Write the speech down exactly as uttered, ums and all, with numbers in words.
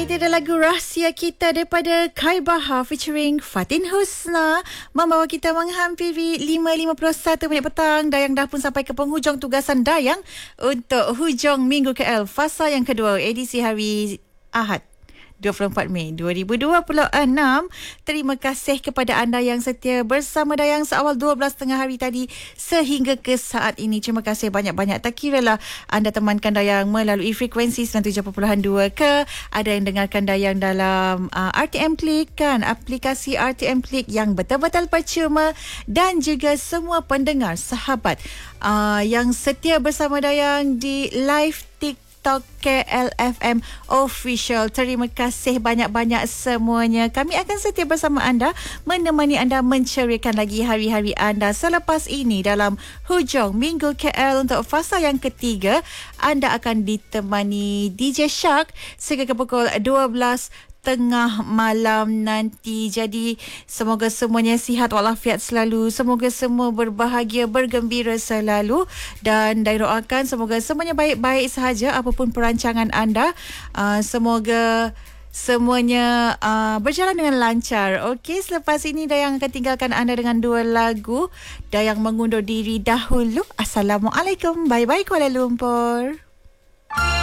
Itu adalah lagu rahsia kita daripada Kai Bahar featuring Fatin Husna, membawa kita menghampiri lima lima puluh satu minit petang. Dayang dah pun sampai ke penghujung tugasan Dayang untuk hujung Minggu K L fasa yang kedua, edisi hari Ahad dua puluh empat Mei dua ribu dua puluh enam. Terima kasih kepada anda yang setia bersama Dayang seawal dua belas tengah hari tadi sehingga ke saat ini. Terima kasih banyak-banyak. Tak kiralah anda temankan Dayang melalui frekuensi sembilan puluh tujuh perpuluhan dua ke, ada yang dengarkan Dayang dalam uh, R T M Click kan, aplikasi R T M Click yang betul-betul percuma, dan juga semua pendengar sahabat uh, yang setia bersama Dayang di live TikTok TikTok K L F M Official. Terima kasih banyak-banyak semuanya. Kami akan setia bersama anda, menemani anda menceriakan lagi hari-hari anda selepas ini dalam hujung Minggu K L untuk fasa yang ketiga. Anda akan ditemani D J Shark sehingga ke pukul dua belas tengah malam nanti. Jadi semoga semuanya sihat walafiat selalu, semoga semua berbahagia, bergembira selalu, dan saya doakan semoga semuanya baik-baik sahaja apapun perancangan anda. Uh, semoga semuanya uh, berjalan dengan lancar. Okey, selepas ini Dayang akan tinggalkan anda dengan dua lagu. Dayang mengundur diri dahulu. Assalamualaikum. Bye-bye Kuala Lumpur.